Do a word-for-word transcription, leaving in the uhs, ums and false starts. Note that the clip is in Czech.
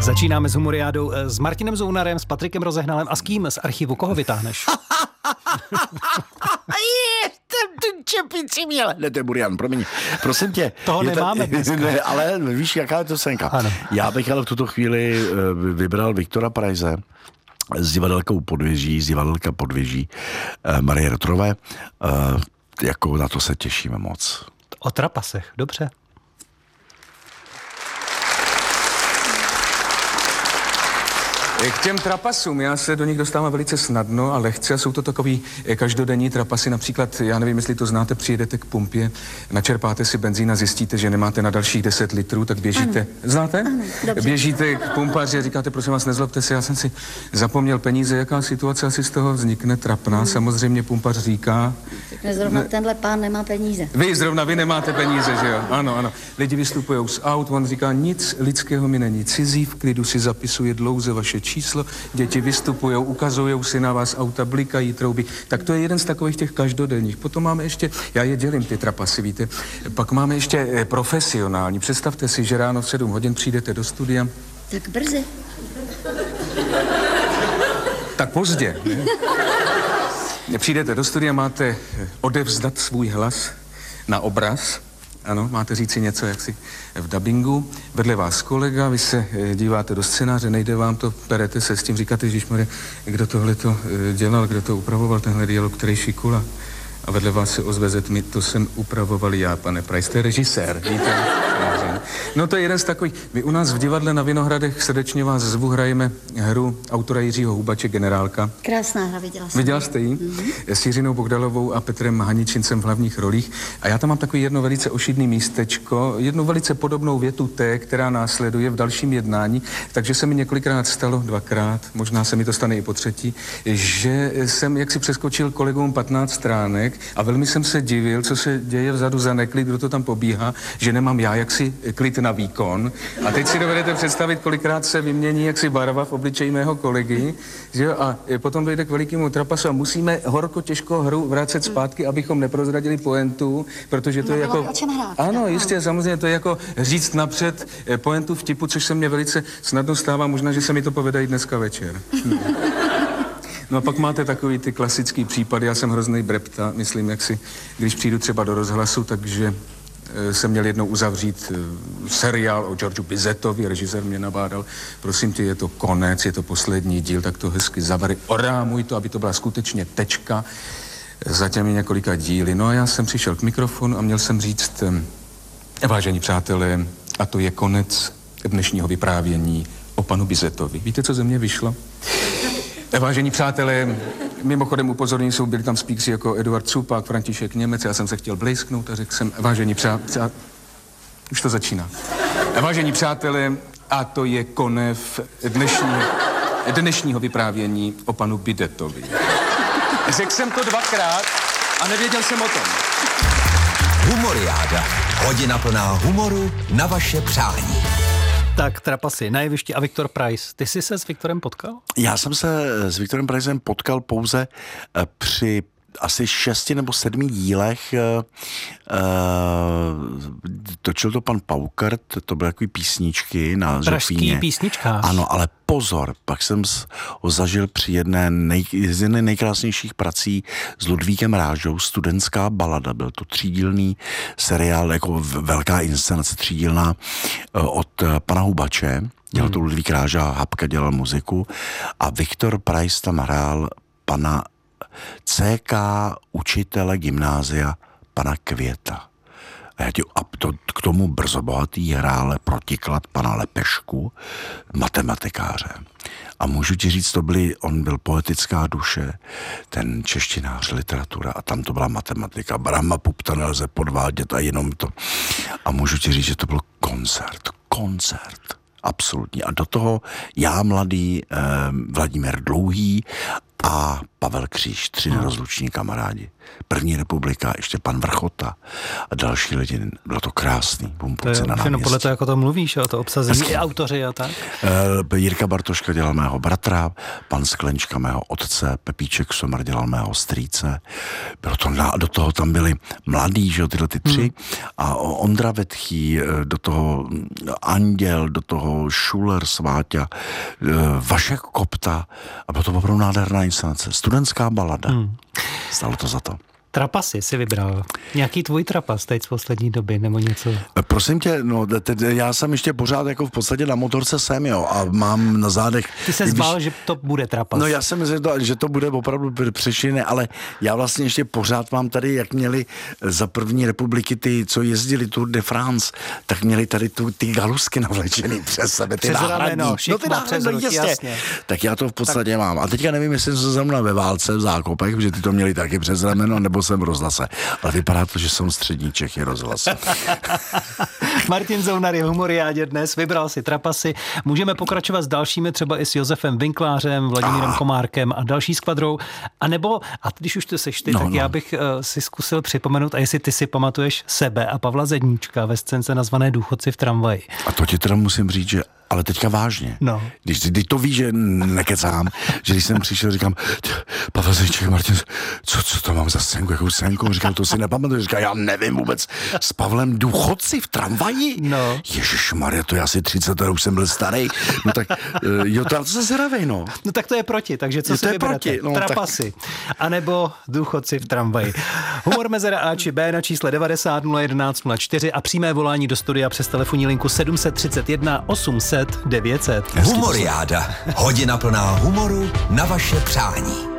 Začínáme s Humoriádou s Martinem Zounarem, s Patrikem Rozehnalem a s kým z archivu? Koho vytáhneš? Je, ten čepici měl. Ne, to je Burian, promiň. Prosím tě. Toho nemáme dneska. Ne, ale víš, jaká je to scénka. Ano. Já bych ale v tuto chvíli vybral Viktora Preize z divadelka u Podvěží, z divadelka Podvěží Marie Rotrové. Jako na to se těšíme moc. O trapasech, dobře. K těm trapasům, já se do nich dostávám velice snadno a lehce a jsou to takový každodenní trapasy, například, já nevím, jestli to znáte, přijedete k pumpě, načerpáte si benzín a zjistíte, že nemáte na dalších deset litrů, tak běžíte, ano. Znáte? Ano, běžíte k pumpaři a říkáte, prosím vás, nezlobte se, já jsem si zapomněl peníze, jaká situace asi z toho vznikne trapná, hmm. samozřejmě pumpař říká. Zrovna ne, tenhle pán nemá peníze. Vy, zrovna vy nemáte peníze, že jo? Ano, ano. Lidi vystupují z aut, on říká, nic lidského mi není cizí, v klidu si zapisuje dlouze vaše číslo, děti vystupujou, ukazujou si na vás, auta blikají, trouby. Tak to je jeden z takových těch každodenních. Potom máme ještě, já je dělím ty trapasy, víte, pak máme ještě profesionální. Představte si, že ráno v sedm hodin přijdete do studia. Tak brzy. Tak pozdě. Ne? Přijdete do studia, máte odevzdat svůj hlas na obraz. Ano, máte říci něco jaksi v dabingu, vedle vás kolega, vy se díváte do scénáře, nejde vám to, perete se s tím, říkáte, ježišmarja, kdo tohle to dělal, kdo to upravoval, tenhle dialog, který šikula. A vedle vás se ozve mi, to jsem upravoval já, pane Preiz, to je režisér, víte? No to je jeden z takových, my u nás v divadle na Vinohradech srdečně vás zvu, hrajeme hru autora Jiřího Hubače, Generálka. Krásná hra, viděla jsem. Viděla jste ji? Mm-hmm. S Jiřinou Bogdalovou a Petrem Haničincem v hlavních rolích. A já tam mám takový jedno velice ošidný místečko, jednu velice podobnou větu té, která následuje v dalším jednání, takže se mi několikrát stalo, dvakrát, možná se mi to stane i po třetí, že jsem jaksi přeskočil kolegům patnáct stránek a velmi jsem se divil, co se děje vzadu za neklid, kdo to tam pobíhá, že nemám já jaksi klid na výkon. A teď si dovedete představit, kolikrát se vymění jaksi barva v obličeji mého kolegy, že jo? A potom dojde k velikému trapasu a musíme horko těžko hru vracet zpátky, abychom neprozradili pointu, protože to je jako... O čem hrát, ano, jistě, samozřejmě to je jako říct napřed pointu vtipu, což se mě velice snadno stává, možná, že se mi to povede i dneska večer. No a pak máte takový ty klasický případy, já jsem hrozný brepta, myslím, jak si, když přijdu třeba do rozhlasu, takže jsem měl jednou uzavřít seriál o Georgeu Bizetovi, režisér mě nabádal, prosím tě, je to konec, je to poslední díl, tak to hezky zavary, orámuj to, aby to byla skutečně tečka za těmi několika díly. No a já jsem přišel k mikrofonu a měl jsem říct, vážení přátelé, a to je konec dnešního vyprávění o panu Bizetovi. Víte, co ze mě vyšlo? Vážení přátelé, mimochodem upozornění jsou, byli tam speakeři jako Eduard Cupák, František Němec, já jsem se chtěl blejsknout a řekl jsem, vážení přátelé, přá... už to začíná. Vážení přátelé, a to je konec dnešního, dnešního vyprávění o panu Bidetovi. Řekl jsem to dvakrát a nevěděl jsem o tom. Humoriáda. Hodina plná humoru na vaše přání. Tak trapasy na jevišti a Viktor Preiz. Ty jsi se s Viktorem potkal? Já jsem se s Viktorem Preizem potkal pouze při asi šesti nebo sedmi dílech. Uh, točil to pan Paukert, to byly takový písničky na Pražský Zofíně. písničkář. Ano, ale pozor, pak jsem ho zažil při jedné nej, z jedné nejkrásnějších prací s Ludvíkem Rážou, Studentská balada. Byl to třídílný seriál, jako velká inscenace třídílná od pana Hubače. Dělal to Ludvík Ráža, Hapka dělal muziku a Viktor Preiz tam hrál pana C K učitele gymnázia pana Květa. A, já tě, a to, k tomu brzo bohatý hrále protiklad pana Lepešku, matematikáře. A můžu ti říct, to byly, on byl poetická duše, ten češtinář, literatura a tam to byla matematika. Brahma Pupta nelze podvádět a jenom to. A můžu ti říct, že to byl koncert, koncert. Absolutně. A do toho já, mladý eh, Vladimír Dlouhý a Pavel Kříž, tři nerozluční kamarádi. První republika, ještě pan Vrchota a další lidi. Bylo to krásný. Bumpulci na náměstí. Podle toho, jako to mluvíš, o to obsazení, i autoři a tak? Uh, Jirka Bartoška dělal mého bratra, pan Sklenčka mého otce, Pepíček Somr dělal mého strýce. Bylo to na, do toho tam byli mladí, že jo, tyhle ty tři. Hmm. A Ondra Vetchý, do toho Anděl, do toho Schuller, Sváťa, Vašek Kopta. A bylo to opravdu nádherná inscenace. Studentská balada. Hmm. Stalo to za to. Trapasy si vybral. Nějaký tvůj trapas teď z poslední doby, nebo něco? Prosím tě, no, teď já jsem ještě pořád jako v podstatě na motorce jsem, jo, a mám na zádech... Ty se zbál, když... že to bude trapas. No já jsem myslel, že to, že to bude opravdu přešiny, ale já vlastně ještě pořád mám tady, jak měli za první republiky ty, co jezdili Tour de France, tak měli tady tu, ty galusky navlečený přes sebe, ty náhradní. No, no ty náhradní, jasně. Tak já to v podstatě tak... mám. A teďka nevím, jestli jsem se zrovna ve válce v Zákopech, že ty to měli taky přes rameno, nebo jsem v rozhlase. Ale vypadá to, že jsem střední Čechy rozhlas. Martin Zounar je v Humoriádě dnes, vybral si trapasy. Můžeme pokračovat s dalšími, třeba i s Josefem Vinklářem, Vladimírem ah. Komárkem a další skvadrou. A nebo, a když už to seš ty, no, tak no. já bych uh, si zkusil připomenout, a jestli ty si pamatuješ sebe a Pavla Zedníčka ve scénce nazvané Důchodci v tramvaji. A to ti teda musím říct, že ale teďka vážně. No. Když, když to ví, že nekecám, že když jsem přišel, říkám, Pavel Zedníček, Martin, co, co to mám za scénku, jakou scénku? Říkal, to si nepamatuju. Říkal, já nevím vůbec. S Pavlem Důchodci v tramvaji? No. Ježišmarja, to je asi třicet, už jsem byl starý. No tak, jo, to se zravej, no. No tak to je proti, takže co jo, si vyberete? No, trapasy. Tak... A nebo Důchodci v tramvaji. Humor Mezera A či B na čísle devadesát nula jedenáct nula čtyři a přímé volání do studia přes telefonní linku sedm set třicet jedna osm set devět set. Humoriáda. Hodina plná humoru na vaše přání.